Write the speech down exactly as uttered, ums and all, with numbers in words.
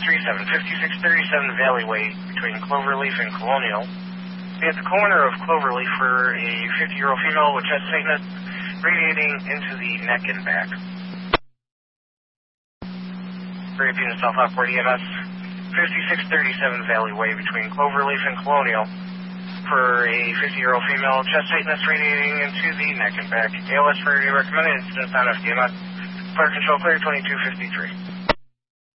thirty-seven, fifty-six thirty-seven Valley Way between Cloverleaf and Colonial. Be at the corner of Cloverleaf for a fifty-year-old female with chest tightness radiating into the neck and back. Repeat yourself upward E M S. fifty-six thirty-seven Valley Way between Cloverleaf and Colonial for a fifty-year-old female chest tightness radiating into the neck and back. A L S priority recommended. Incident on F D M S. Fire control clear twenty-two fifty-three.